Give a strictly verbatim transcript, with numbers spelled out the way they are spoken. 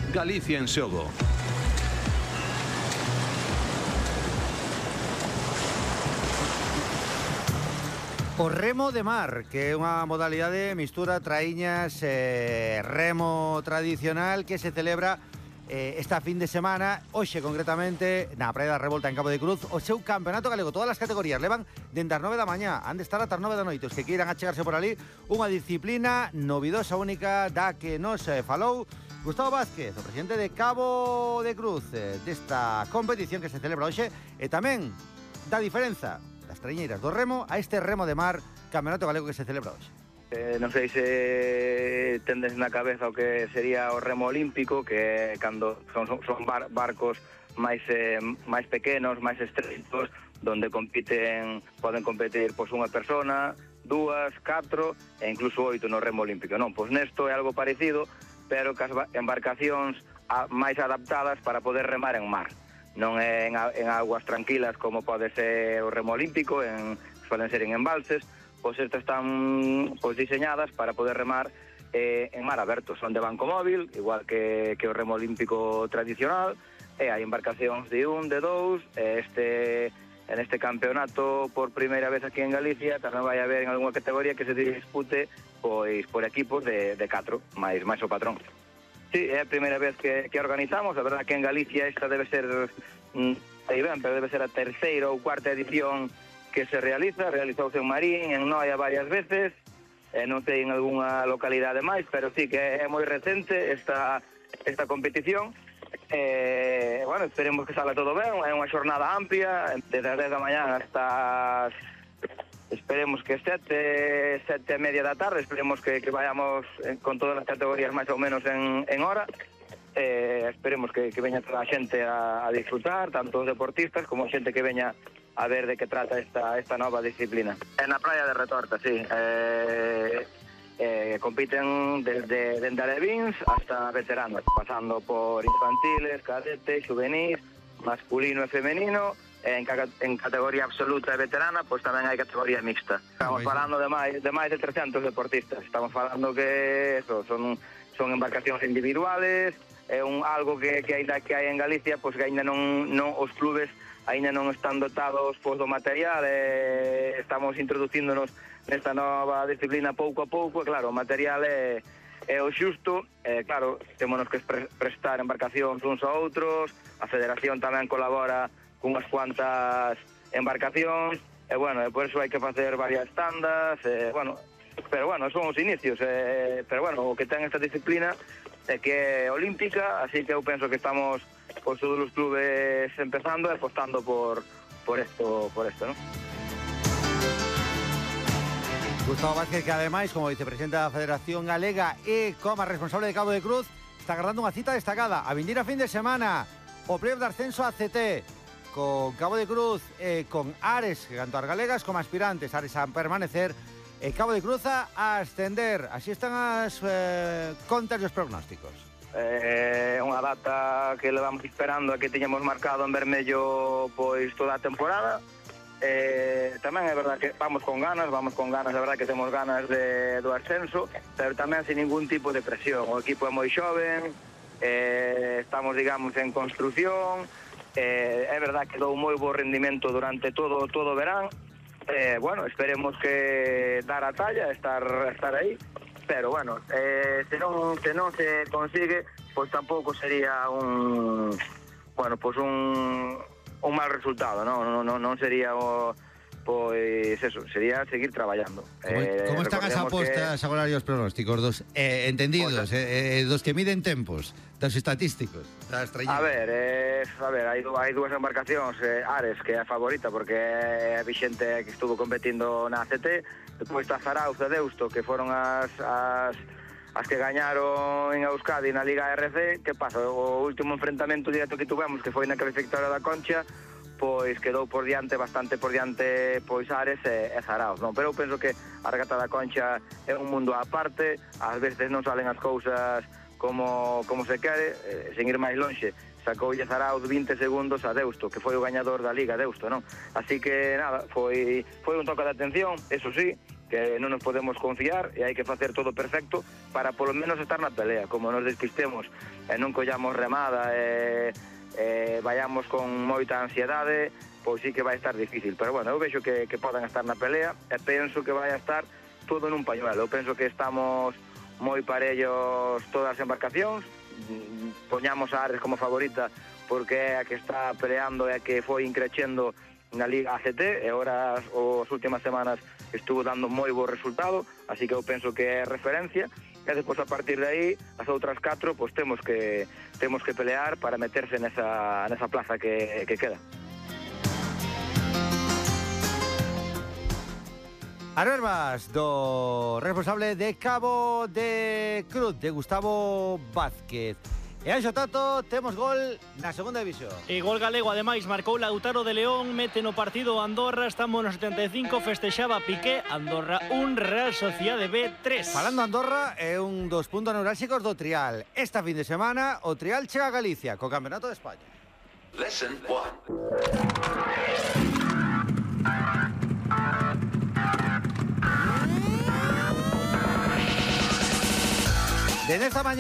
Galicia en xogo. O remo de mar, que é unha modalidade mistura traíñas eh, remo tradicional que se celebra eh, esta fin de semana, hoxe concretamente na Praia da Revolta en Cabo de Cruz, o seu campeonato galego. Todas as categorías levan dende as nove da mañá, han de estar ata as nove da noite. Os que queiran achegarse por ali, unha disciplina novidosa única da que nos eh, falou Gustavo Vázquez, o presidente de Cabo de Cruz, eh, desta competición que se celebra hoxe, e tamén da diferenza das trañeiras do remo a este remo de mar, campeonato galego que se celebra hoxe. Eh, non sei se tendes na cabeza o que sería o remo olímpico, que cando son, son bar, barcos máis eh, máis pequenos, máis estreitos, donde compiten, poden competir pois unha persona, dúas, catro e incluso oito no remo olímpico. Non, pois nesto é algo parecido, pero cas embarcacións a, máis adaptadas para poder remar en mar. Non é en, en aguas tranquilas como pode ser o remo olímpico, en, suelen ser en embalses, pois estas están pois diseñadas para poder remar eh, en mar aberto. Son de banco móvil, igual que, que o remo olímpico tradicional, e hai embarcacións de un, de dous, e este, en este campeonato por primeira vez aquí en Galicia tamén vai haber en algunha categoría que se dispute pois por equipos de, de catro, máis, máis o patrón. Sí, é a primeira vez que, que organizamos. A verdad que en Galicia esta debe ser, mm, aí ben, pero debe ser a terceira ou cuarta edición que se realiza. Realizouse en Marín, en Noia varias veces, eh, non sei en algunha localidade máis, pero sí que é moi recente esta, esta competición. Eh, bueno, esperemos que salga todo ben. É unha xornada amplia, desde as dez da mañá hasta as... Esperemos que sete, sete e media da tarde, esperemos que, que vayamos con todas as categorías máis ou menos en, en hora. Eh, esperemos que, que veña toda a xente a, a disfrutar, tanto os deportistas como a xente que veña a ver de que trata esta, esta nova disciplina. En a Praia de Retorta, sí. Eh, eh, compiten desde, desde alevins hasta veteranos, pasando por infantiles, cadetes, juvenis, masculino e femenino. En, en categoría absoluta e veterana, pois tamén hai categoría mixta. Estamos falando de máis de máis de trescentos deportistas. Estamos falando que eso, son son embarcacións individuales, é un algo que que aínda que hai en Galicia, pois que aínda non non os clubes aínda non están dotados pois do material, e estamos introducíndonos nesta nova disciplina pouco a pouco, e claro, o material é é o xusto, e claro, témonos que pre prestar embarcacións uns a outros, a federación tamén colabora cunhas cuantas embarcacións, e bueno, e por eso hai que facer varias tandas, e bueno, pero bueno, son os inicios, e, pero bueno, o que ten esta disciplina é que é olímpica, así que eu penso que estamos pois todos os clubes empezando e apostando por por esto, por esto, ¿no? Gustavo Vázquez, que ademais, como vicepresidente da Federación Galega e como responsable de Cabo de Cruz, está agarrando unha cita destacada a vindir a fin de semana o playoff de ascenso a C T, con Cabo de Cruz e eh, con Ares, que tanto as galegas como aspirantes, Ares a permanecer e Cabo de Cruz a ascender. Así están as eh, contas e os prognósticos. É eh, unha data que levamos esperando, a que tiñamos marcado en vermello pois toda a temporada. Eh, tamén é verdad que vamos con ganas, vamos con ganas, é verdad que temos ganas de, do ascenso, pero tamén sin ningún tipo de presión. O equipo é moi xoven, eh, estamos, digamos, en construción. Eh, é verdad que dou moi bo rendimento durante todo todo o verán. Eh, bueno, esperemos que dar a talla, estar estar aí, pero bueno, eh, se non se non se consigue, pois tampouco sería un bueno, pois un un mal resultado, non non non, non sería o pois eso, sería seguir traballando. Como, eh, como están as apostas que... agora e os pronósticos dos eh, entendidos, eh, eh, dos que miden tempos, dos estatísticos, das trañeiras? A ver, eh, a ver, hai, hai dúas embarcacións, eh, Ares, que é a favorita porque é a vixente que estuvo competindo na C T, depois está Zarauz e Deusto, que foron as, as as que gañaron en Euskadi na Liga R C. Que pasa? O último enfrentamento directo que tuvemos, que foi na clasificatoria da Concha, pois quedou por diante, bastante por diante, pois Ares e, e Zarauz, non? Pero eu penso que a regata da Concha é un mundo á parte, ás veces non salen as cousas como, como se quere, eh, sen ir máis lonxe, sacoulle Zarauz vinte segundos a Deusto, que foi o gañador da Liga, Deusto, non? Así que, nada, foi, foi un toque de atención, eso sí, que non nos podemos confiar e hai que facer todo perfecto para polo menos estar na pelea. Como nos despistemos e non collamos remada e, e vayamos con moita ansiedade, pois sí que vai estar difícil. Pero bueno, eu vexo que, que poden estar na pelea e penso que vai estar todo nun pañuelo. Eu penso que estamos moi parellos todas as embarcacións, poñamos a Ares como favorita porque é a que está peleando e a que foi increchendo na Liga A C T e ahora as, as últimas semanas estuvo dando moi bo resultado, así que eu penso que é referencia e despois a partir de aí as outras catro pois temos que temos que pelear para meterse nesa, nesa plaza que, que queda. As verbas do responsable de Cabo de Cruz, de Gustavo Vázquez. E Anxo Tato, temos gol na segunda división. E gol galego, ademais, marcou Lautaro de León, mete no partido Andorra, estamos no setenta e cinco, festexaba Piqué, Andorra un, Real Sociedade B tres. Falando Andorra, é un dos puntos neurálxicos do Trial. Esta fin de semana, o Trial chega a Galicia, co Campeonato de España. Lesson one. Desde esta mañana